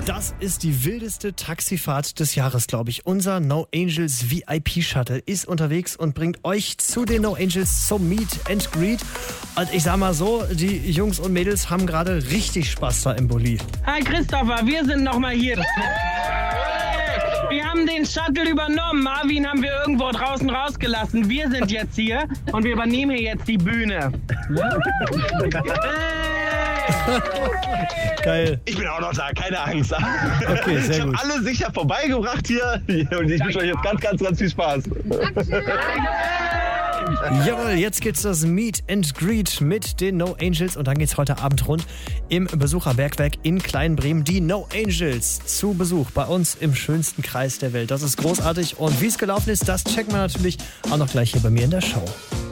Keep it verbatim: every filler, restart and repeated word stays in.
Das ist die wildeste Taxifahrt des Jahres, glaube ich. Unser No Angels V I P Shuttle ist unterwegs und bringt euch zu den No Angels zum Meet and Greet. Und ich sag mal so, die Jungs und Mädels haben gerade richtig Spaß da im Bulli. Hi Christopher, wir sind nochmal hier. Wir haben den Shuttle übernommen. Marvin haben wir irgendwo draußen rausgelassen. Wir sind jetzt hier und wir übernehmen hier jetzt die Bühne. Geil. Ich bin auch noch da, keine Angst. Okay, sehr ich habe gut. alle sicher vorbeigebracht hier und ich wünsche euch jetzt ganz, ganz, ganz viel Spaß. Jawohl, jetzt gibt's das Meet and Greet mit den No Angels und dann geht's heute Abend rund im Besucherbergwerk in Kleinbremen. Die No Angels zu Besuch bei uns im schönsten Kreis der Welt. Das ist großartig und wie es gelaufen ist, das checken wir natürlich auch noch gleich hier bei mir in der Show.